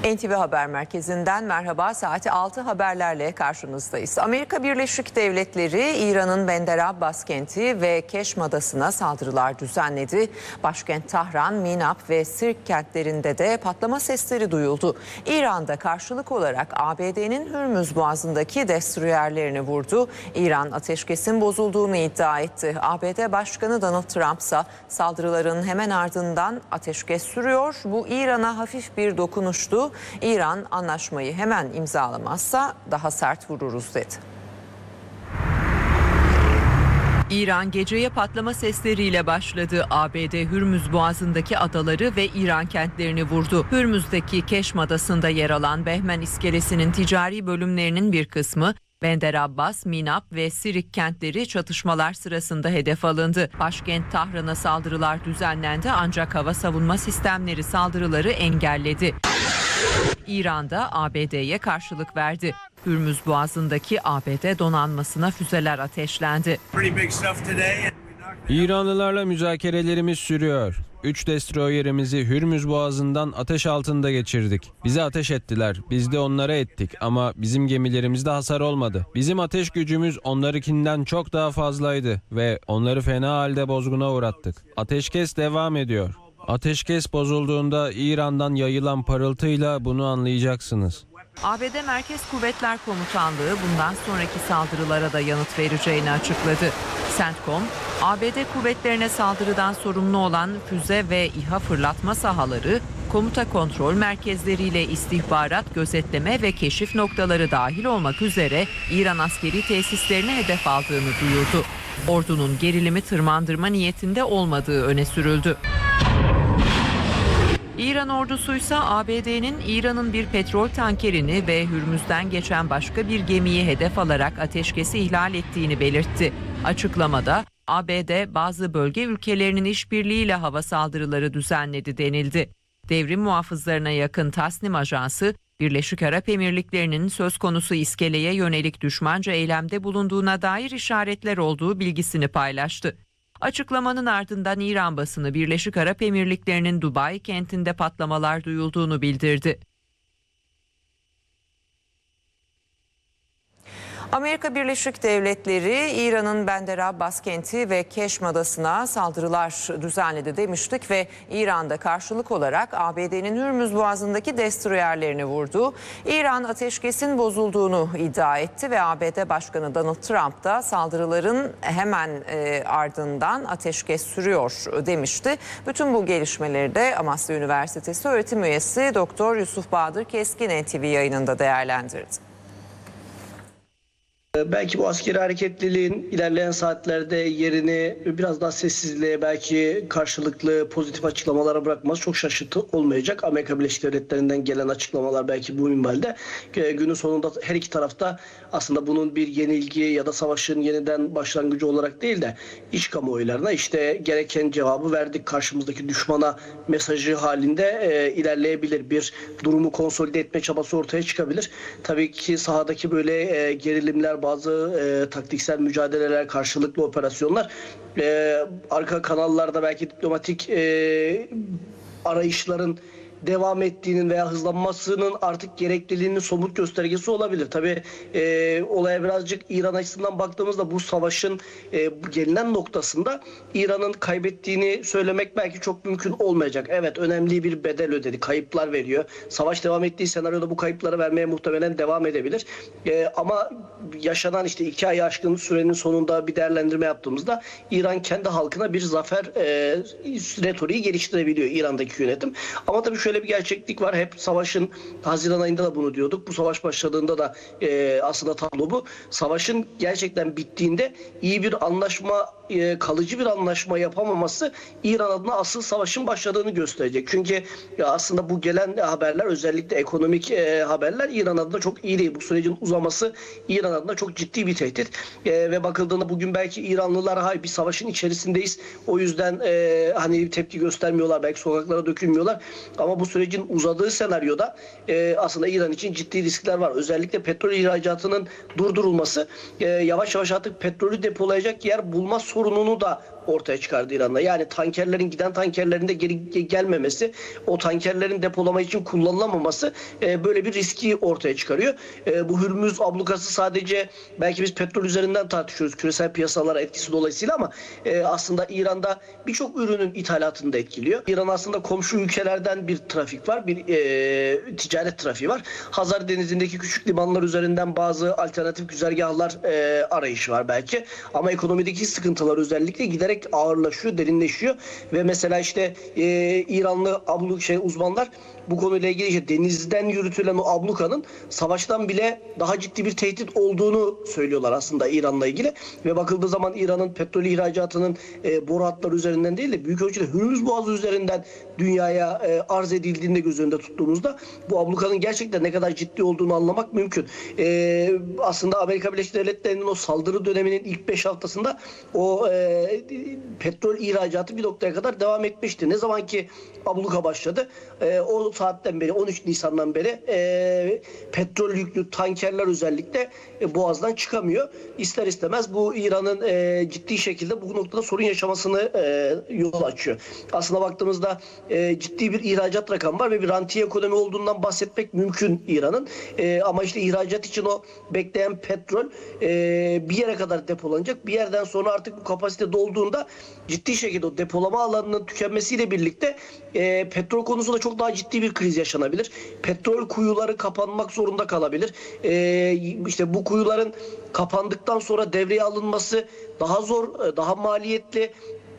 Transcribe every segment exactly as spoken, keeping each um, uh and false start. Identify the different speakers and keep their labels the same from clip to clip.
Speaker 1: N T V Haber Merkezi'nden merhaba. Saati altı haberlerle karşınızdayız. Amerika Birleşik Devletleri İran'ın Bandar Abbas kenti ve Keşm Adası'na saldırılar düzenledi. Başkent Tahran, Minap ve Sirk kentlerinde de patlama sesleri duyuldu. İran'da karşılık olarak A B D'nin Hürmüz Boğazı'ndaki destroyerlerini vurdu. İran ateşkesin bozulduğunu iddia etti. A B D Başkanı Donald Trump ise saldırıların hemen ardından ateşkes sürüyor. Bu İran'a hafif bir dokunuştu. İran anlaşmayı hemen imzalamazsa daha sert vururuz dedi. İran geceye patlama sesleriyle başladı. A B D Hürmüz Boğazı'ndaki adaları ve İran kentlerini vurdu. Hürmüz'deki Keşm Adası'nda yer alan Behmen iskelesinin ticari bölümlerinin bir kısmı, Bandar Abbas, Minap ve Sirik kentleri çatışmalar sırasında hedef alındı. Başkent Tahran'a saldırılar düzenlendi ancak hava savunma sistemleri saldırıları engelledi. İran'da A B D'ye karşılık verdi. Hürmüz Boğazı'ndaki A B D donanmasına füzeler ateşlendi.
Speaker 2: İranlılarla müzakerelerimiz sürüyor. Üç destroyerimizi Hürmüz Boğazı'ndan ateş altında geçirdik. Bize ateş ettiler. Biz de onlara ettik ama bizim gemilerimizde hasar olmadı. Bizim ateş gücümüz onlarınkinden çok daha fazlaydı ve onları fena halde bozguna uğrattık. Ateşkes devam ediyor. Ateşkes bozulduğunda İran'dan yayılan parıltıyla bunu anlayacaksınız.
Speaker 1: A B D Merkez Kuvvetler Komutanlığı bundan sonraki saldırılara da yanıt vereceğini açıkladı. CENTCOM, A B D kuvvetlerine saldırıdan sorumlu olan füze ve İHA fırlatma sahaları, komuta kontrol merkezleriyle istihbarat, gözetleme ve keşif noktaları dahil olmak üzere İran askeri tesislerine hedef aldığını duyurdu. Ordunun gerilimi tırmandırma niyetinde olmadığı öne sürüldü. İran ordusuysa A B D'nin İran'ın bir petrol tankerini ve Hürmüz'den geçen başka bir gemiyi hedef alarak ateşkesi ihlal ettiğini belirtti. Açıklamada A B D bazı bölge ülkelerinin işbirliğiyle hava saldırıları düzenledi denildi. Devrim muhafızlarına yakın Tasnim Ajansı, Birleşik Arap Emirlikleri'nin söz konusu iskeleye yönelik düşmanca eylemde bulunduğuna dair işaretler olduğu bilgisini paylaştı. Açıklamanın ardından İran basını Birleşik Arap Emirlikleri'nin Dubai kentinde patlamalar duyulduğunu bildirdi. Amerika Birleşik Devletleri İran'ın Bandar Abbas kenti ve Keşm Adası'na saldırılar düzenledi demiştik ve İran'da karşılık olarak A B D'nin Hürmüz Boğazı'ndaki destroyerlerini vurdu. İran ateşkesin bozulduğunu iddia etti ve A B D Başkanı Donald Trump da saldırıların hemen e, ardından ateşkes sürüyor demişti. Bütün bu gelişmeleri de Amasya Üniversitesi öğretim üyesi Doktor Yusuf Bahadır Keskin N T V yayınında değerlendirdi.
Speaker 3: Belki bu askeri hareketliliğin ilerleyen saatlerde yerini biraz daha sessizliğe, belki karşılıklı pozitif açıklamalara bırakması çok şaşırtıcı olmayacak. Amerika Birleşik Devletleri'nden gelen açıklamalar belki bu minvalde. Günün sonunda her iki tarafta aslında bunun bir yenilgi ya da savaşın yeniden başlangıcı olarak değil de iç kamuoylarına işte gereken cevabı verdik, karşımızdaki düşmana mesajı halinde e, ilerleyebilir. Bir durumu konsolide etme çabası ortaya çıkabilir. Tabii ki sahadaki böyle e, gerilimler, bazı e, taktiksel mücadeleler, karşılıklı operasyonlar, e, arka kanallarda belki diplomatik e, arayışların devam ettiğinin veya hızlanmasının artık gerekliliğinin somut göstergesi olabilir. Tabii e, olaya birazcık İran açısından baktığımızda bu savaşın e, gelinen noktasında İran'ın kaybettiğini söylemek belki çok mümkün olmayacak. Evet, önemli bir bedel ödedi. Kayıplar veriyor. Savaş devam ettiği senaryoda bu kayıpları vermeye muhtemelen devam edebilir. E, ama yaşanan işte iki ay aşkın sürenin sonunda bir değerlendirme yaptığımızda İran kendi halkına bir zafer e, retoriği geliştirebiliyor İran'daki yönetim. Ama tabii şöyle bir gerçeklik var. Hep savaşın Haziran ayında da bunu diyorduk. Bu savaş başladığında da e, aslında tablo bu. Savaşın gerçekten bittiğinde iyi bir anlaşma, e, kalıcı bir anlaşma yapamaması İran adına asıl savaşın başladığını gösterecek. Çünkü ya aslında bu gelen haberler, özellikle ekonomik e, haberler İran adına çok iyi değil. Bu sürecin uzaması İran adına çok ciddi bir tehdit. E, ve bakıldığında bugün belki İranlılar hay bir savaşın içerisindeyiz. O yüzden e, hani tepki göstermiyorlar, belki sokaklara dökülmüyorlar. Ama bu sürecin uzadığı senaryoda e, aslında İran için ciddi riskler var. Özellikle petrol ihracatının durdurulması e, yavaş yavaş artık petrolü depolayacak yer bulma sorununu da ortaya çıkardı İran'da. Yani tankerlerin giden tankerlerin de geri gelmemesi, o tankerlerin depolama için kullanılamaması e, böyle bir riski ortaya çıkarıyor. E, bu Hürmüz ablukası sadece belki biz petrol üzerinden tartışıyoruz küresel piyasalara etkisi dolayısıyla ama e, aslında İran'da birçok ürünün ithalatını da etkiliyor. İran aslında komşu ülkelerden bir trafik var, bir e, ticaret trafiği var. Hazar Denizi'ndeki küçük limanlar üzerinden bazı alternatif güzergahlar e, arayışı var belki. Ama ekonomideki sıkıntılar özellikle giderek ağırlaşıyor, derinleşiyor ve mesela işte e, İranlı abluk şey uzmanlar bu konuyla ilgili işte denizden yürütülen o ablukanın savaştan bile daha ciddi bir tehdit olduğunu söylüyorlar aslında İran'la ilgili ve bakıldığı zaman İran'ın petrol ihracatının e, boru hatları üzerinden değil de büyük ölçüde Hürmüz Boğazı üzerinden dünyaya e, arz edildiğinde göz önünde tuttuğumuzda bu ablukanın gerçekten ne kadar ciddi olduğunu anlamak mümkün. E, aslında Amerika Birleşik Devletleri'nin o saldırı döneminin ilk beş haftasında o e, petrol ihracatı bir noktaya kadar devam etmişti. Ne zaman ki abluka başladı e, o saatten beri on üç Nisan'dan beri e, petrol yüklü tankerler özellikle e, Boğaz'dan çıkamıyor. İster istemez bu İran'ın e, ciddi şekilde bu noktada sorun yaşamasını e, yol açıyor. Aslında baktığımızda e, ciddi bir ihracat rakamı var ve bir rantiye ekonomi olduğundan bahsetmek mümkün İran'ın. E, ama işte ihracat için o bekleyen petrol e, bir yere kadar depolanacak. Bir yerden sonra artık bu kapasite dolduğunda ciddi şekilde o depolama alanının tükenmesiyle birlikte e, petrol konusunda çok daha ciddi bir kriz yaşanabilir. Petrol kuyuları kapanmak zorunda kalabilir. E, işte bu kuyuların kapandıktan sonra devreye alınması daha zor, daha maliyetli.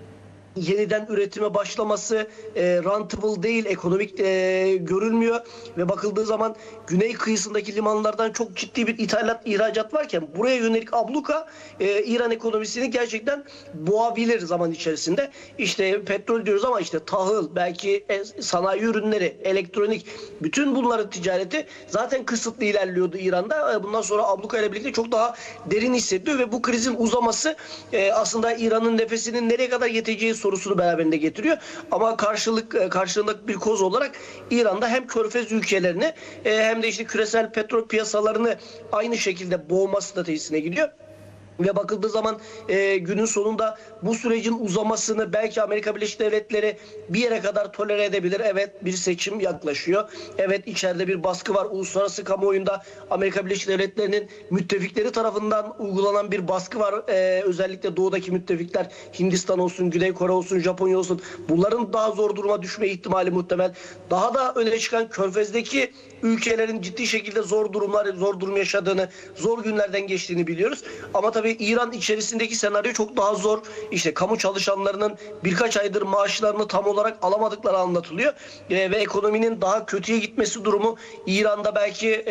Speaker 3: Yeniden üretime başlaması e, rentable değil, ekonomik e, görülmüyor ve bakıldığı zaman güney kıyısındaki limanlardan çok ciddi bir ithalat, ihracat varken buraya yönelik abluka e, İran ekonomisini gerçekten boğabilir zaman içerisinde. İşte petrol diyoruz ama işte tahıl, belki sanayi ürünleri, elektronik, bütün bunların ticareti zaten kısıtlı ilerliyordu İran'da. Bundan sonra abluka ile birlikte çok daha derin hissediyor ve bu krizin uzaması e, aslında İran'ın nefesinin nereye kadar yeteceği sorusunu beraberinde getiriyor. Ama karşılık karşılık bir koz olarak İran'da hem Körfez ülkelerini hem de işte küresel petrol piyasalarını aynı şekilde boğma stratejisine gidiyor. Ve bakıldığı zaman e, günün sonunda bu sürecin uzamasını belki Amerika Birleşik Devletleri bir yere kadar tolere edebilir. Evet, bir seçim yaklaşıyor. Evet, içeride bir baskı var. Uluslararası kamuoyunda Amerika Birleşik Devletleri'nin müttefikleri tarafından uygulanan bir baskı var. E, özellikle doğudaki müttefikler Hindistan olsun, Güney Kore olsun, Japonya olsun. Bunların daha zor duruma düşme ihtimali muhtemel. Daha da öne çıkan Körfez'deki ülkelerin ciddi şekilde zor durumlar, zor durum yaşadığını, zor günlerden geçtiğini biliyoruz. Ama tabii İran içerisindeki senaryo çok daha zor. İşte kamu çalışanlarının birkaç aydır maaşlarını tam olarak alamadıkları anlatılıyor. E, ve ekonominin daha kötüye gitmesi durumu İran'da belki e,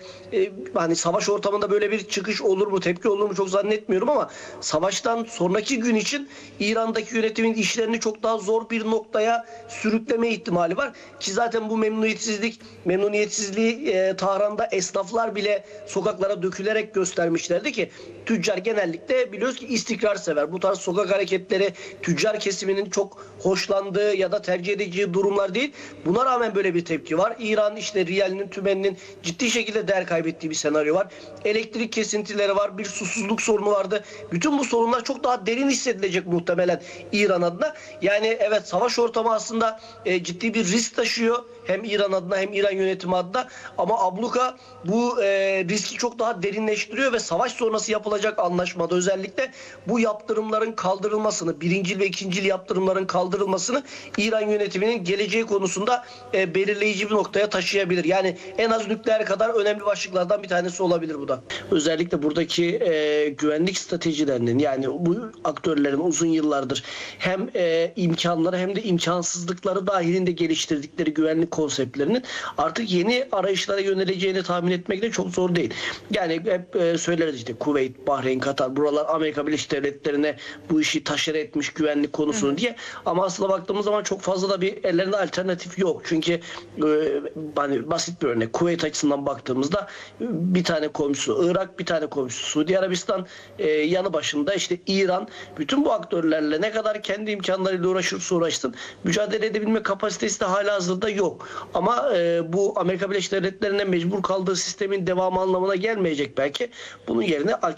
Speaker 3: e, hani savaş ortamında böyle bir çıkış olur mu, tepki olur mu çok zannetmiyorum ama savaştan sonraki gün için İran'daki yönetimin işlerini çok daha zor bir noktaya sürükleme ihtimali var. Ki zaten bu memnuniyetsizlik, memnuniyetsizliği e, Tahran'da esnaflar bile sokaklara dökülerek göstermişlerdi ki tüccar genellikle biliyoruz ki istikrar sever. Bu tarz sokak hareketleri tüccar kesiminin çok hoşlandığı ya da tercih edeceği durumlar değil. Buna rağmen böyle bir tepki var. İran işte riyalinin, tümeninin ciddi şekilde değer kaybettiği bir senaryo var. Elektrik kesintileri var. Bir susuzluk sorunu vardı. Bütün bu sorunlar çok daha derin hissedilecek muhtemelen İran adına. Yani evet, savaş ortamı aslında e, ciddi bir risk taşıyor. Hem İran adına hem İran yönetimi adına. Ama abluka bu e, riski çok daha derinleştiriyor ve savaş sonrası yapılacak anlaşmada özellikle bu yaptırımların kaldırılmasını, birincil ve ikincil yaptırımların kaldırılmasını İran yönetiminin geleceği konusunda e, belirleyici bir noktaya taşıyabilir. Yani en az nükleer kadar önemli başlıklardan bir tanesi olabilir bu da. Özellikle buradaki e, güvenlik stratejilerinin, yani bu aktörlerin uzun yıllardır hem e, imkanları hem de imkansızlıkları dahilinde geliştirdikleri güvenlik konseptlerinin artık yeni arayışlara yöneleceğini tahmin etmek de çok zor değil. Yani hep e, söyleriz işte Kuveyt, Bahreyn, Katar, buralar Amerika Birleşik Devletleri'ne bu işi taşır etmiş güvenlik konusunu, hı, diye. Ama aslında baktığımız zaman çok fazla da bir ellerinde alternatif yok. Çünkü e, hani basit bir örnek, Kuveyt açısından baktığımızda bir tane komşusu Irak, bir tane komşusu Suudi Arabistan, e, yanı başında işte İran. Bütün bu aktörlerle ne kadar kendi imkanlarıyla uğraşırsa uğraşsın mücadele edebilme kapasitesi de halihazırda yok. Ama e, bu Amerika Birleşik Devletleri'ne mecbur kaldığı sistemin devamı anlamına gelmeyecek belki. Bunun yerine alternatifleri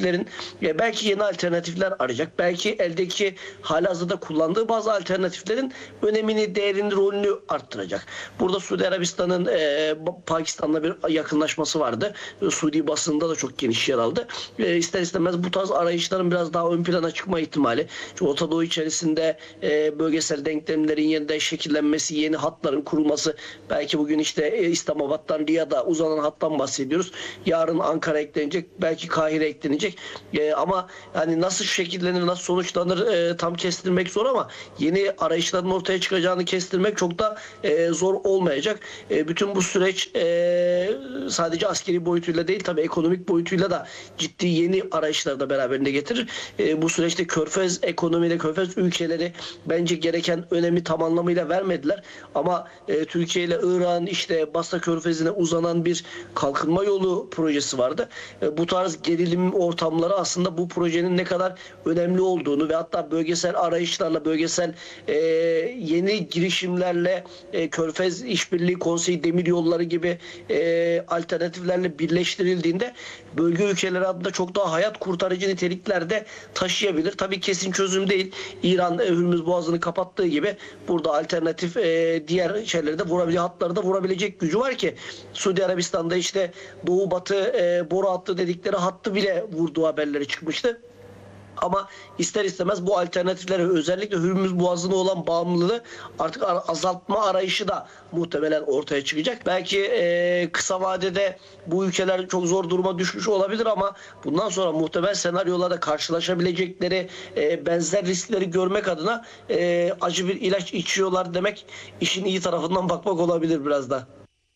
Speaker 3: alternatiflerin e, belki yeni alternatifler arayacak. Belki eldeki halihazırda kullandığı bazı alternatiflerin önemini, değerini, rolünü arttıracak. Burada Suudi Arabistan'ın e, Pakistan'la bir yakınlaşması vardı. E, Suudi basında da çok geniş yer aldı. E, ister istemez bu tarz arayışların biraz daha ön plana çıkma ihtimali. Çünkü Orta Doğu içerisinde e, bölgesel denklemlerin yeniden şekillenmesi, yeni hatların kurulması, belki bugün işte e, İslamabad'dan Riyad'a uzanan hattan bahsediyoruz. Yarın Ankara eklenecek, belki Kahire eklenecek. E, ama yani nasıl şekillenir, nasıl sonuçlanır e, tam kestirmek zor ama yeni arayışların ortaya çıkacağını kestirmek çok da e, zor olmayacak. E, bütün bu süreç e, sadece askeri boyutuyla değil, tabii ekonomik boyutuyla da ciddi yeni arayışlar da beraberinde getirir. E, bu süreçte Körfez ekonomiyle Körfez ülkeleri bence gereken önemi tam anlamıyla vermediler. Ama e, Türkiye ile İran işte Basra Körfezi'ne uzanan bir kalkınma yolu projesi vardı. E, bu tarz gerilim ortamları aslında bu projenin ne kadar önemli olduğunu ve hatta bölgesel arayışlarla, bölgesel e, yeni girişimlerle e, Körfez İşbirliği Konseyi Demiryolları gibi e, alternatiflerle birleştirildiğinde bölge ülkeleri adına çok daha hayat kurtarıcı niteliklerde taşıyabilir. Tabii kesin çözüm değil. İran e, Hürmüz Boğazı'nı kapattığı gibi burada alternatif e, diğer şeyleri de vurabilecek, hatları da vurabilecek gücü var ki Suudi Arabistan'da işte Doğu Batı e, boru hattı dedikleri hattı bile vurduğu haberleri çıkmıştı. Ama ister istemez bu alternatiflere, özellikle Hürmüz Boğazı'na olan bağımlılığı artık azaltma arayışı da muhtemelen ortaya çıkacak. Belki e, kısa vadede bu ülkeler çok zor duruma düşmüş olabilir ama bundan sonra muhtemel senaryolarda karşılaşabilecekleri e, benzer riskleri görmek adına e, acı bir ilaç içiyorlar demek, işin iyi tarafından bakmak olabilir biraz da.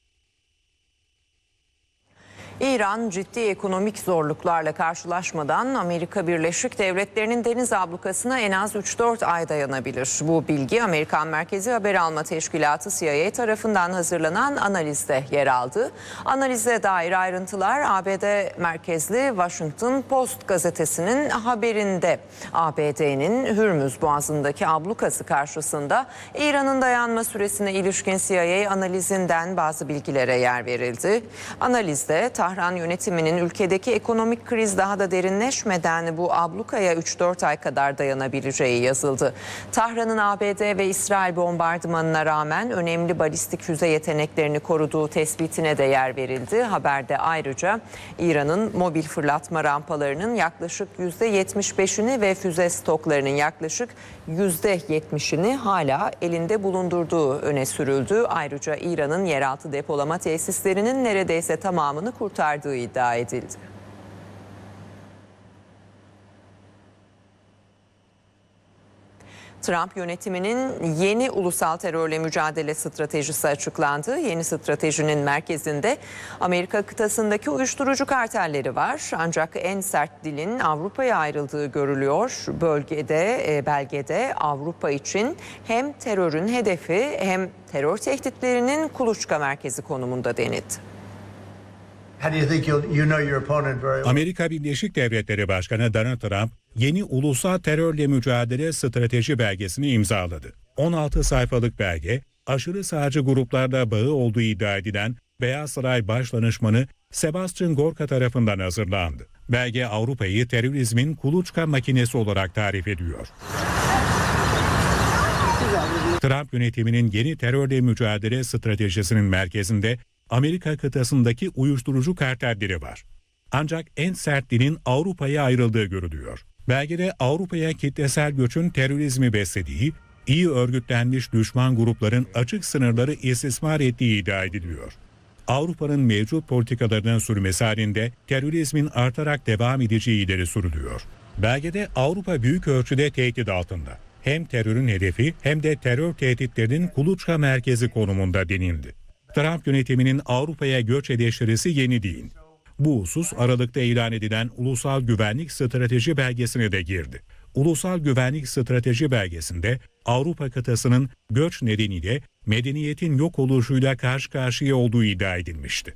Speaker 1: İran ciddi ekonomik zorluklarla karşılaşmadan Amerika Birleşik Devletleri'nin deniz ablukasına en az üç dört ay dayanabilir. Bu bilgi Amerikan Merkezi Haber Alma Teşkilatı C I A tarafından hazırlanan analizde yer aldı. Analize dair ayrıntılar A B D merkezli Washington Post gazetesinin haberinde. A B D'nin Hürmüz Boğazı'ndaki ablukası karşısında İran'ın dayanma süresine ilişkin C I A analizinden bazı bilgilere yer verildi. Analizde Tahran yönetiminin ülkedeki ekonomik kriz daha da derinleşmeden bu ablukaya üç dört ay kadar dayanabileceği yazıldı. Tahran'ın A B D ve İsrail bombardımanına rağmen önemli balistik füze yeteneklerini koruduğu tespitine de yer verildi. Haberde ayrıca İran'ın mobil fırlatma rampalarının yaklaşık yüzde yetmiş beşini ve füze stoklarının yaklaşık yüzde yetmişini hala elinde bulundurduğu öne sürüldü. Ayrıca İran'ın yeraltı depolama tesislerinin neredeyse tamamını kurtardığı iddia edildi. Trump yönetiminin yeni ulusal terörle mücadele stratejisi açıklandı. Yeni stratejinin merkezinde Amerika kıtasındaki uyuşturucu kartelleri var. Ancak en sert dilin Avrupa'ya ayrıldığı görülüyor. Bölgede, belgede Avrupa için hem terörün hedefi hem terör tehditlerinin kuluçka merkezi konumunda denildi.
Speaker 4: Amerika Birleşik Devletleri Başkanı Donald Trump yeni ulusal terörle mücadele strateji belgesini imzaladı. on altı sayfalık belge, aşırı sağcı gruplarla bağı olduğu iddia edilen Beyaz Saray Başdanışmanı Sebastian Gorka tarafından hazırlandı. Belge Avrupa'yı terörizmin kuluçka makinesi olarak tarif ediyor. Trump yönetiminin yeni terörle mücadele stratejisinin merkezinde Amerika kıtasındaki uyuşturucu kartelleri var. Ancak en sert dilin Avrupa'ya ayrıldığı görülüyor. Belgede Avrupa'ya kitlesel göçün terörizmi beslediği, iyi örgütlenmiş düşman grupların açık sınırları istismar ettiği iddia ediliyor. Avrupa'nın mevcut politikalarının sürmesi halinde terörizmin artarak devam edeceği ileri sürülüyor. Belgede Avrupa büyük ölçüde tehdit altında. Hem terörün hedefi hem de terör tehditlerinin kuluçka merkezi konumunda denildi. Trump yönetiminin Avrupa'ya göç eleştirisi yeni değil. Bu husus Aralık'ta ilan edilen Ulusal Güvenlik Strateji belgesine de girdi. Ulusal Güvenlik Strateji belgesinde Avrupa kıtasının göç nedeniyle medeniyetin yok oluşuyla karşı karşıya olduğu iddia edilmişti.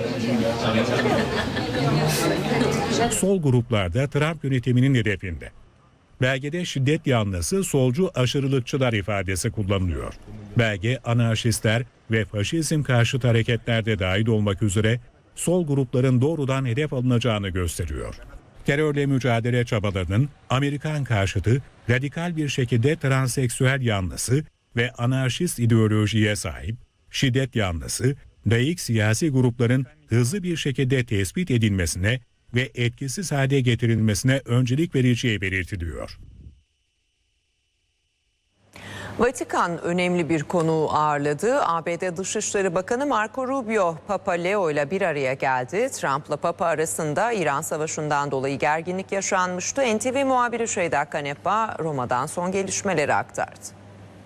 Speaker 4: Sol gruplar da Trump yönetiminin hedefinde. Belgede şiddet yanlısı solcu aşırılıkçılar ifadesi kullanılıyor. Belge anarşistler ve faşizm karşıtı hareketlerde dahil olmak üzere sol grupların doğrudan hedef alınacağını gösteriyor. Terörle mücadele çabalarının Amerikan karşıtı, radikal bir şekilde transseksüel yanlısı ve anarşist ideolojiye sahip, şiddet yanlısı, laik siyasi grupların hızlı bir şekilde tespit edilmesine ve etkisiz hale getirilmesine öncelik vereceği belirtiliyor.
Speaker 1: Vatikan önemli bir konuğu ağırladı. A B D Dışişleri Bakanı Marco Rubio, Papa Leo ile bir araya geldi. Trump'la Papa arasında İran Savaşı'ndan dolayı gerginlik yaşanmıştı. N T V muhabiri Şeyda Kanepa Roma'dan son gelişmeleri aktardı.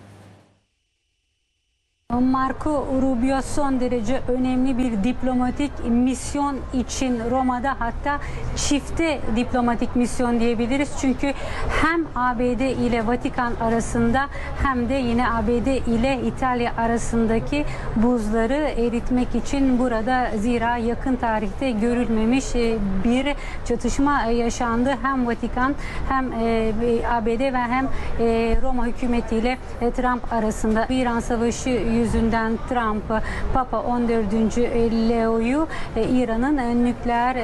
Speaker 5: Marco Rubio son derece önemli bir diplomatik misyon için Roma'da, hatta çifte diplomatik misyon diyebiliriz. Çünkü hem A B D ile Vatikan arasında hem de yine A B D ile İtalya arasındaki buzları eritmek için burada, zira yakın tarihte görülmemiş bir çatışma yaşandı. Hem Vatikan hem A B D ve hem Roma hükümetiyle Trump arasında. İran Savaşı yüzünden Trump, Papa on dördüncü Leo'yu İran'ın nükleer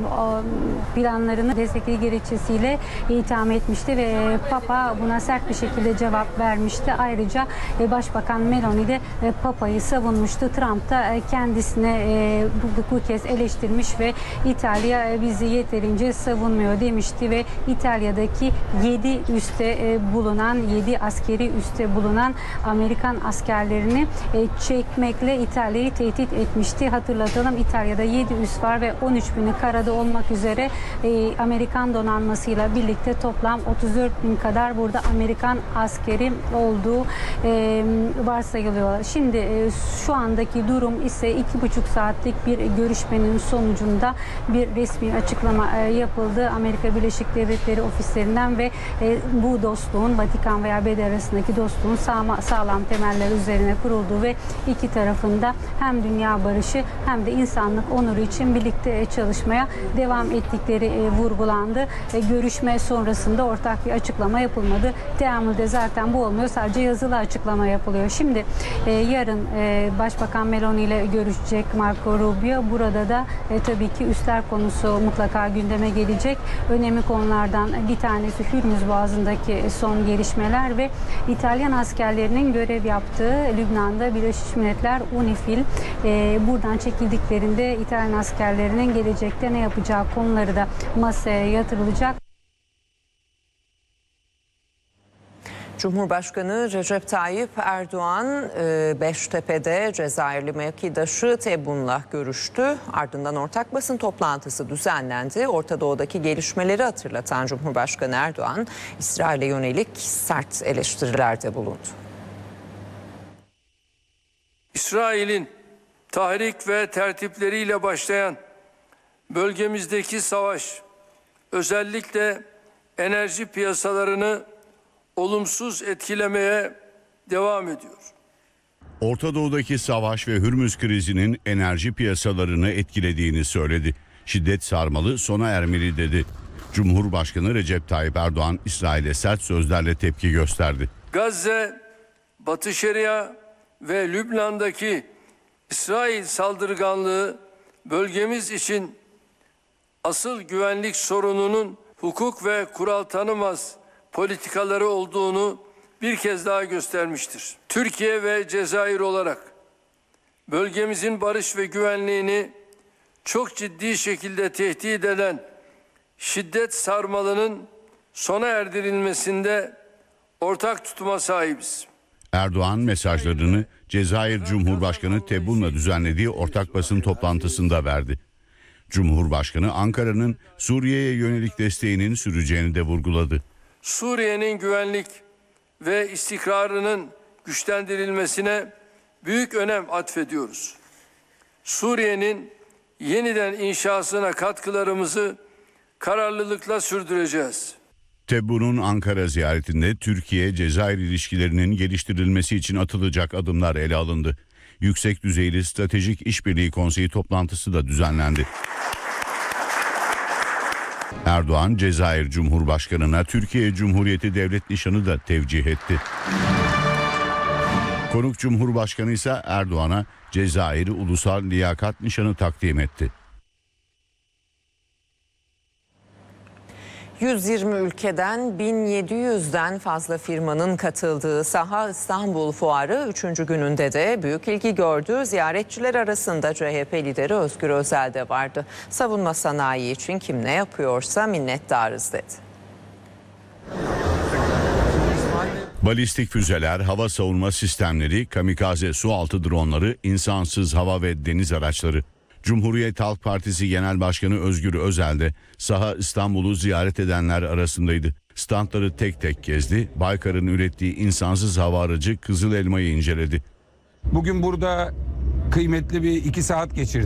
Speaker 5: planlarını destekli gerekçesiyle itham etmişti ve Papa buna sert bir şekilde cevap vermişti. Ayrıca Başbakan Meloni de Papa'yı savunmuştu. Trump da kendisine bu, bu kez eleştirmiş ve İtalya bizi yeterince savunmuyor demişti ve İtalya'daki yedi üste bulunan, yedi askeri üste bulunan Amerikan askerlerini çekmekle İtalya'yı tehdit etmişti. Hatırlatalım, İtalya'da yedi üs var ve on üç bini karada olmak üzere Amerikan donanmasıyla birlikte toplam otuz dört bin kadar burada Amerikan askeri olduğu varsayılıyor. Şimdi şu andaki durum ise iki buçuk saatlik bir görüşmenin sonucunda bir resmi açıklama yapıldı Amerika Birleşik Devletleri ofislerinden ve bu dostluğun, Vatikan ve A B D arasındaki dostluğun sağlam temeller üzerine kurulduğu ve iki tarafında hem dünya barışı hem de insanlık onuru için birlikte çalışmaya devam ettikleri vurgulandı. Görüşme sonrasında ortak bir açıklama yapılmadı. Devamlı zaten bu olmuyor. Sadece yazılı açıklama yapılıyor. Şimdi yarın Başbakan Meloni ile görüşecek Marco Rubio. Burada da tabii ki üsler konusu mutlaka gündeme gelecek. Önemli konulardan bir tanesi Hürmüz Boğazı'ndaki son gelişmeler ve İtalyan askerlerinin görev yaptığı Lübnan'da Birleşmiş Milletler UNIFIL e, buradan çekildiklerinde İtalyan askerlerinin gelecekte ne yapacağı konuları da masaya yatırılacak.
Speaker 1: Cumhurbaşkanı Recep Tayyip Erdoğan Beştepe'de Cezayirli mevkidaşı Tebboun'la görüştü. Ardından ortak basın toplantısı düzenlendi. Orta Doğu'daki gelişmeleri hatırlatan Cumhurbaşkanı Erdoğan, İsrail'e yönelik sert eleştirilerde bulundu.
Speaker 6: İsrail'in tahrik ve tertipleriyle başlayan bölgemizdeki savaş özellikle enerji piyasalarını olumsuz etkilemeye devam ediyor.
Speaker 7: Orta Doğu'daki savaş ve Hürmüz krizinin enerji piyasalarını etkilediğini söyledi. Şiddet sarmalı sona ermeli dedi. Cumhurbaşkanı Recep Tayyip Erdoğan İsrail'e sert sözlerle tepki gösterdi.
Speaker 6: Gazze, Batı Şeria ve Lübnan'daki İsrail saldırganlığı bölgemiz için asıl güvenlik sorununun hukuk ve kural tanımaz politikaları olduğunu bir kez daha göstermiştir. Türkiye ve Cezayir olarak bölgemizin barış ve güvenliğini çok ciddi şekilde tehdit eden şiddet sarmalının sona erdirilmesinde ortak tutuma sahibiz.
Speaker 7: Erdoğan mesajlarını Cezayir Cumhurbaşkanı Tebboun'la düzenlediği ortak basın toplantısında verdi. Cumhurbaşkanı Ankara'nın Suriye'ye yönelik desteğinin süreceğini de vurguladı.
Speaker 6: Suriye'nin güvenlik ve istikrarının güçlendirilmesine büyük önem atfediyoruz. Suriye'nin yeniden inşasına katkılarımızı kararlılıkla sürdüreceğiz.
Speaker 7: Tebboun'un Ankara ziyaretinde Türkiye-Cezayir ilişkilerinin geliştirilmesi için atılacak adımlar ele alındı. Yüksek düzeyli Stratejik İşbirliği Konseyi toplantısı da düzenlendi. Erdoğan, Cezayir Cumhurbaşkanı'na Türkiye Cumhuriyeti Devlet Nişanı da tevcih etti. Konuk Cumhurbaşkanı ise Erdoğan'a Cezayir Ulusal Liyakat Nişanı takdim etti.
Speaker 1: yüz yirmi ülkeden bin yedi yüzden fazla firmanın katıldığı Saha İstanbul Fuarı üçüncü gününde de büyük ilgi gördü. Ziyaretçiler arasında C H P lideri Özgür Özel de vardı. Savunma sanayi için kim ne yapıyorsa minnettarız dedi.
Speaker 7: Balistik füzeler, hava savunma sistemleri, kamikaze sualtı dronları, insansız hava ve deniz araçları. Cumhuriyet Halk Partisi Genel Başkanı Özgür Özel de Saha İstanbul'u ziyaret edenler arasındaydı. Standları tek tek gezdi, Baykar'ın ürettiği insansız hava aracı Kızıl Elma'yı inceledi.
Speaker 8: Bugün burada kıymetli bir iki saat geçirdik.